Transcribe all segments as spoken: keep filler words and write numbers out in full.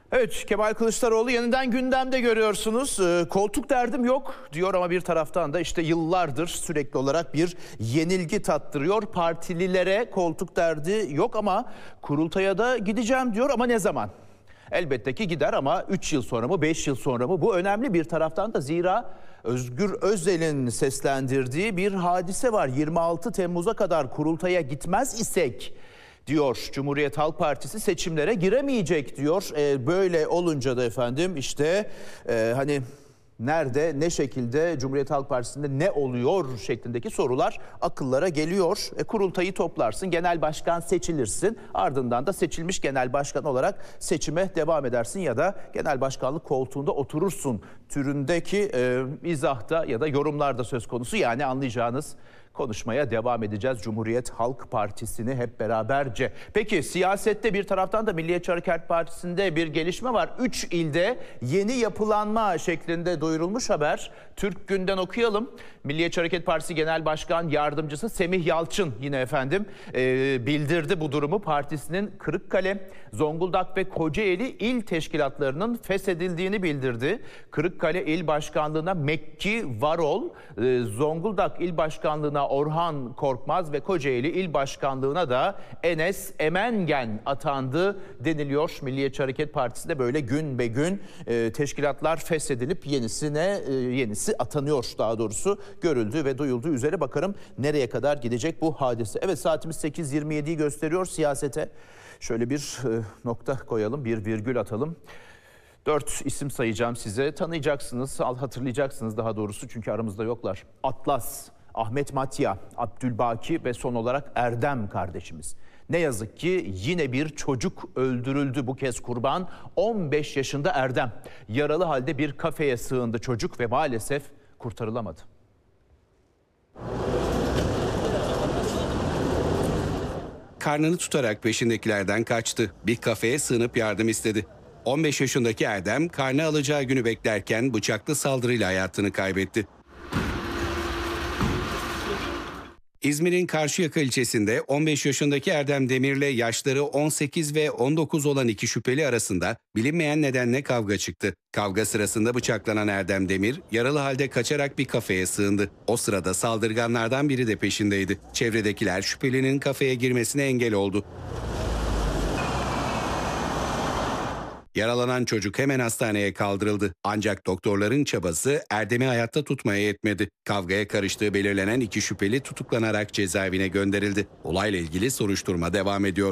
Evet, Kemal Kılıçdaroğlu yeniden gündemde görüyorsunuz. Ee, koltuk derdim yok diyor ama bir taraftan da işte yıllardır sürekli olarak bir yenilgi tattırıyor. Partililere koltuk derdi yok ama kurultaya da gideceğim diyor ama ne zaman? Elbette ki gider ama üç yıl sonra mı beş yıl sonra mı? Bu önemli bir taraftan da, zira Özgür Özel'in seslendirdiği bir hadise var. yirmi altı Temmuz'a kadar kurultaya gitmez isek diyor, Cumhuriyet Halk Partisi seçimlere giremeyecek diyor. Ee, böyle olunca da efendim işte e, hani nerede, ne şekilde, Cumhuriyet Halk Partisi'nde ne oluyor şeklindeki sorular akıllara geliyor. E, kurultayı toplarsın, genel başkan seçilirsin, ardından da seçilmiş genel başkan olarak seçime devam edersin ya da genel başkanlık koltuğunda oturursun türündeki e, izahta ya da yorumlarda söz konusu. Yani anlayacağınız, konuşmaya devam edeceğiz Cumhuriyet Halk Partisi'ni hep beraberce. Peki siyasette bir taraftan da Milliyetçi Hareket Partisi'nde bir gelişme var. Üç ilde yeni yapılanma şeklinde duyurulmuş haber. Türk Gün'den okuyalım. Milliyetçi Hareket Partisi Genel Başkan Yardımcısı Semih Yalçın yine efendim e, bildirdi bu durumu. Partisinin Kırıkkale, Zonguldak ve Kocaeli il teşkilatlarının feshedildiğini bildirdi. Kırıkkale İl Başkanlığı'na Mekki Varol, e, Zonguldak İl Başkanlığı'na Orhan Korkmaz ve Kocaeli İl Başkanlığı'na da Enes Emengen atandı deniliyor. Milliyetçi Hareket Partisi'nde böyle gün be gün e, teşkilatlar feshedilip yenisine e, yenisi atanıyor, daha doğrusu görüldü ve duyulduğu üzere. Bakalım nereye kadar gidecek bu hadise. Evet, saatimiz sekiz yirmi yediyi gösteriyor. Siyasete şöyle bir e, nokta koyalım, bir virgül atalım. Dört isim sayacağım size, tanıyacaksınız, hatırlayacaksınız daha doğrusu, çünkü aramızda yoklar. Atlas, Ahmet Matya, Abdülbaki ve son olarak Erdem kardeşimiz. Ne yazık ki yine bir çocuk öldürüldü, bu kez kurban on beş yaşında Erdem. Yaralı halde bir kafeye sığındı çocuk ve maalesef kurtarılamadı. Karnını tutarak peşindekilerden kaçtı. Bir kafeye sığınıp yardım istedi. on beş yaşındaki Erdem karnı alacağı günü beklerken bıçaklı saldırıyla hayatını kaybetti. İzmir'in Karşıyaka ilçesinde on beş yaşındaki Erdem Demir'le yaşları on sekiz ve on dokuz olan iki şüpheli arasında bilinmeyen nedenle kavga çıktı. Kavga sırasında bıçaklanan Erdem Demir yaralı halde kaçarak bir kafeye sığındı. O sırada saldırganlardan biri de peşindeydi. Çevredekiler şüphelinin kafeye girmesine engel oldu. Yaralanan çocuk hemen hastaneye kaldırıldı. Ancak doktorların çabası Erdem'i hayatta tutmaya yetmedi. Kavgaya karıştığı belirlenen iki şüpheli tutuklanarak cezaevine gönderildi. Olayla ilgili soruşturma devam ediyor.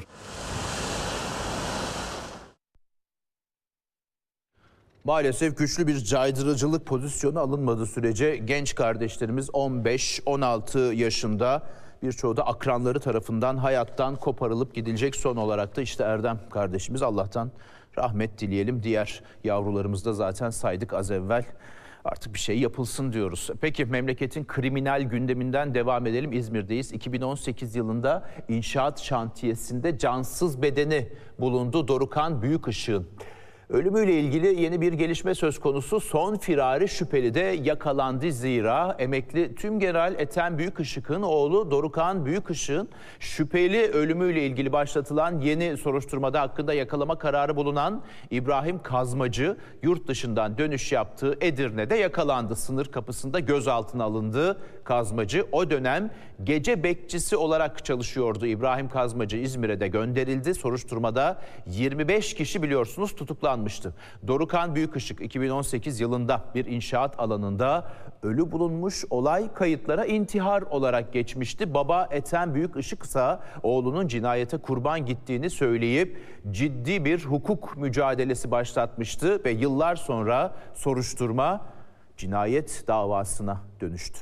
Maalesef güçlü bir caydırıcılık pozisyonu alınmadığı sürece genç kardeşlerimiz on beş on altı yaşında, birçoğu da akranları tarafından hayattan koparılıp gidilecek. Son olarak da işte Erdem kardeşimiz, Allah'tan rahmet dileyelim. Diğer yavrularımızı da zaten saydık az evvel. Artık bir şey yapılsın diyoruz. Peki memleketin kriminal gündeminden devam edelim. İzmir'deyiz. iki bin on sekiz yılında inşaat şantiyesinde cansız bedeni bulundu Dorukhan Büyükışık'ın. Ölümüyle ilgili yeni bir gelişme söz konusu. Son firari şüpheli de yakalandı, zira emekli Tümgeneral Ethem Büyükışık'ın oğlu Dorukhan Büyükışık'ın şüpheli ölümüyle ilgili başlatılan yeni soruşturmada hakkında yakalama kararı bulunan İbrahim Kazmacı yurt dışından dönüş yaptığı Edirne'de yakalandı. Sınır kapısında gözaltına alındı Kazmacı. O dönem gece bekçisi olarak çalışıyordu. İbrahim Kazmacı İzmir'e de gönderildi. Soruşturmada yirmi beş kişi biliyorsunuz tutuklandı. Dorukhan Büyükışık iki bin on sekiz yılında bir inşaat alanında ölü bulunmuş, olay kayıtlara intihar olarak geçmişti. Baba Ethem Büyükışık ise oğlunun cinayete kurban gittiğini söyleyip ciddi bir hukuk mücadelesi başlatmıştı ve yıllar sonra soruşturma cinayet davasına dönüştü.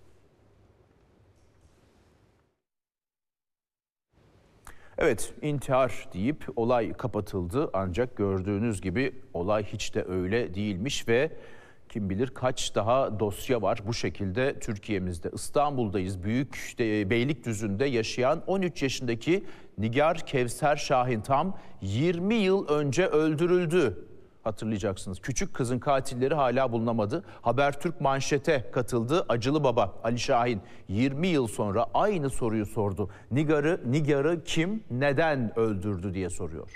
Evet, intihar deyip olay kapatıldı, ancak gördüğünüz gibi olay hiç de öyle değilmiş ve kim bilir kaç daha dosya var bu şekilde Türkiye'mizde. İstanbul'dayız. Büyük Beylikdüzü'nde yaşayan on üç yaşındaki Nigar Kevser Şahin tam yirmi yıl önce öldürüldü. Hatırlayacaksınız. Küçük kızın katilleri hala bulunamadı. Habertürk manşete katıldı. Acılı baba Ali Şahin yirmi yıl sonra aynı soruyu sordu. Nigar'ı, Nigar'ı kim, neden öldürdü diye soruyor.